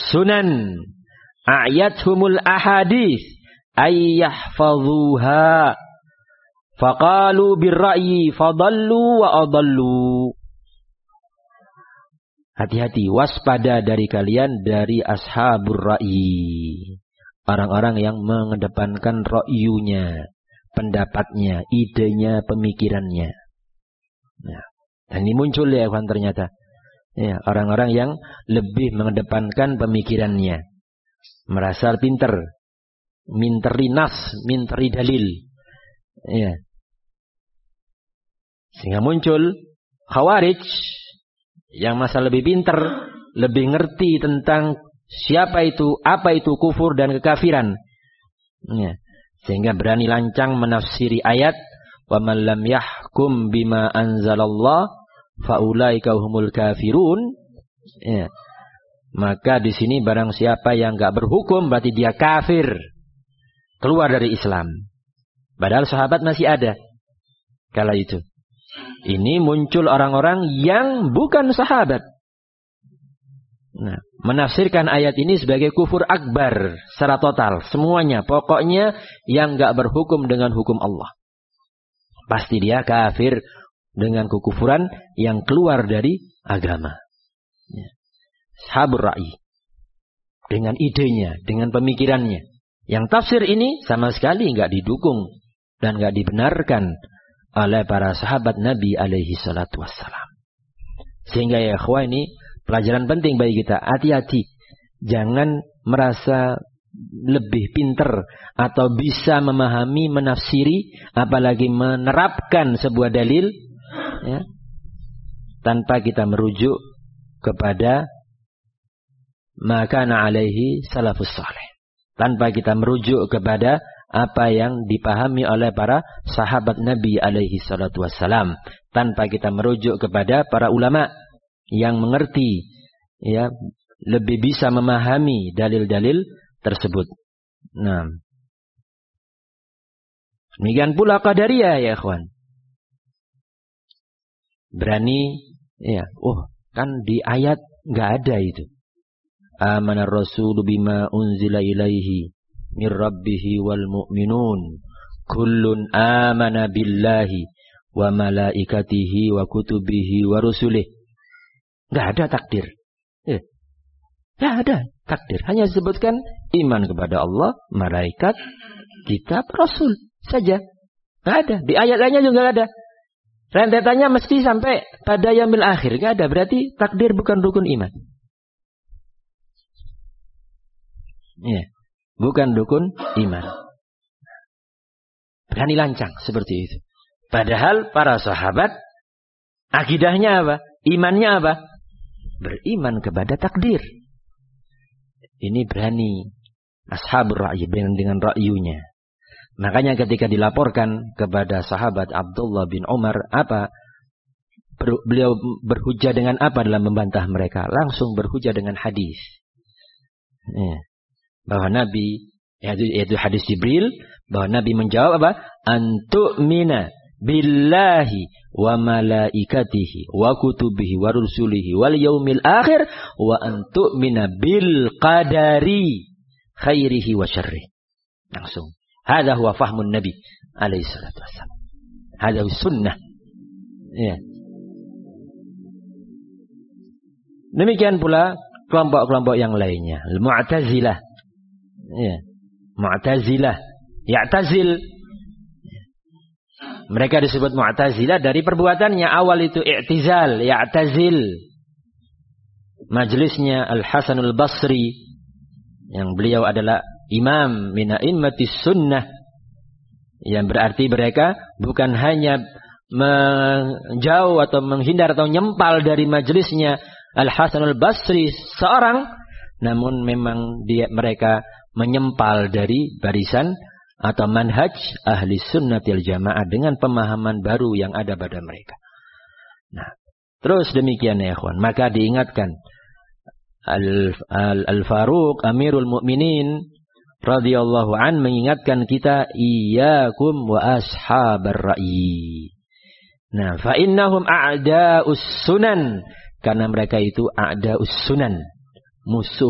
sunan a'yathumul ahadits ayyahfadhuha faqalu birra'yi fadallu wa adallu. Hati-hati, waspada dari kalian dari ashabur ra'yi. Orang-orang yang mengedepankan ra'yunya, pendapatnya, idenya, pemikirannya. Nah, dan ini muncul ya kawan ternyata. Ya, orang-orang yang lebih mengedepankan pemikirannya. Merasa pinter. Minteri nas, minteri dalil. Ya. Sehingga muncul Khawarij yang masa lebih pinter, lebih ngerti tentang siapa itu, apa itu kufur dan kekafiran. Ya. Sehingga berani lancang menafsiri ayat wa man lam yahkum bima anzalallah faulaika humul kafirun. Ya. Maka di sini barang siapa yang enggak berhukum berarti dia kafir, keluar dari Islam. Padahal sahabat masih ada kala itu. Ini muncul orang-orang yang bukan sahabat. Nah, menafsirkan ayat ini sebagai kufur akbar secara total, semuanya, pokoknya yang enggak berhukum dengan hukum Allah. Pasti dia kafir dengan kekufuran yang keluar dari agama. Ya. Ashabur ra'yi. Dengan idenya, dengan pemikirannya. Yang tafsir ini sama sekali enggak didukung dan enggak dibenarkan oleh para sahabat Nabi alaihi salatu wassalam. Sehingga ya ikhwah, ini pelajaran penting bagi kita. Hati-hati. Jangan merasa lebih pinter atau bisa memahami, menafsiri, apalagi menerapkan sebuah dalil ya, tanpa kita merujuk kepada makana alaihi salafus salih. Tanpa kita merujuk kepada apa yang dipahami oleh para sahabat Nabi alaihi salatu wassalam, tanpa kita merujuk kepada para ulama yang mengerti ya, lebih bisa memahami dalil-dalil tersebut. Nah, demikian pula Qadariyah ya ikhwan. Berani ya, kan di ayat enggak ada itu. Amanar rasulu bima unzila ilaihi min rabbihi wal mu'minun kullun amana billahi wa malaikatihi wa kutubihi wa rusulih. Enggak ada takdir. Enggak ada takdir. Hanya disebutkan iman kepada Allah, malaikat, kitab, rasul saja. Enggak ada. Di ayat lainnya juga enggak ada. Rentetannya mesti sampai pada yaumil akhir. Enggak ada. Berarti takdir bukan rukun iman. Ya. Bukan rukun iman. Berani lancang seperti itu. Padahal para sahabat akidahnya apa? Imannya apa? Beriman kepada takdir. Ini berani ashabur ra'yi dengan ra'yunya. Makanya ketika dilaporkan kepada sahabat Abdullah bin Umar, apa? Beliau berhujjah dengan apa dalam membantah mereka? Langsung berhujjah dengan hadis. Ya. Bahwa Nabi, yaitu hadis Jibril, bahwa Nabi menjawab apa? Antu'mina billahi wa malaikatihi wa kutubihi wa rusulihi wal yaumil akhir wa antu'mina bil qadari khairihi wa syarrihi. Langsung. Hadha huwa fahmun Nabi alaihi salatu wassalam. Hadha sunnah. Ya. Demikian pula kelompok-kelompok yang lainnya. Al-Mu'tazilah. Ya. Mu'tazilah. Ya'tazil. Mereka disebut Mu'tazilah dari perbuatannya. Awal itu i'tizal. Ya'tazil. Majelisnya Al-Hasanul Basri. Yang beliau adalah imam min a'immatis sunnah. Yang berarti mereka bukan hanya menjauh atau menghindar atau nyempal dari majelisnya Al-Hasanul Basri seorang, namun memang mereka menyempal dari barisan atau manhaj ahli sunnatil jamaah dengan pemahaman baru yang ada pada mereka. Nah, terus demikian ya ikhwan. Maka diingatkan Al-Faruq Amirul Mukminin radhiyallahu an mengingatkan kita, iyyakum wa ashabar ra'yi. Nah, fa innahum a'da'us sunan, karena mereka itu a'da'us sunan, musuh